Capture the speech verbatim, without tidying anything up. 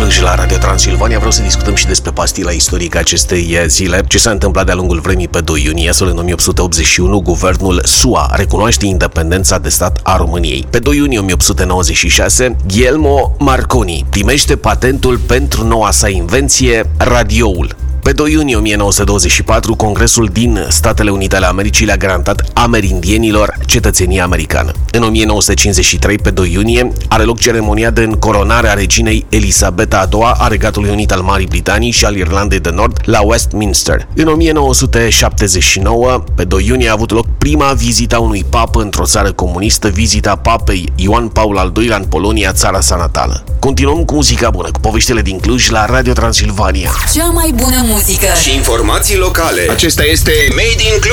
Cluj la Radio Transilvania. Vreau să discutăm și despre pastila istorică acestei zile. Ce s-a întâmplat de-a lungul vremii pe doi iunie, astfel în o mie opt sute optzeci și unu, guvernul S U A recunoaște independența de stat a României. Pe doi iunie o mie opt sute nouăzeci și șase, Guglielmo Marconi primește patentul pentru noua sa invenție, radioul. Pe doi iunie o mie nouă sute douăzeci și patru, Congresul din Statele Unite ale Americii le-a garantat amerindienilor cetățenia americană. În o mie nouă sute cincizeci și trei, pe doi iunie, are loc ceremonia de încoronare a reginei Elisabeta a doua a Regatului Unit al Marii Britanii și al Irlandei de Nord la Westminster. În o mie nouă sute șaptezeci și nouă, pe doi iunie, a avut loc prima vizită a unui papă într-o țară comunistă, vizita papei Ioan Paul al doilea în Polonia, țara sa natală. Continuăm cu muzica bună, cu poveștile din Cluj la Radio Transilvania. Cea mai bună muzică și informații locale. Acesta este Made in Cluj.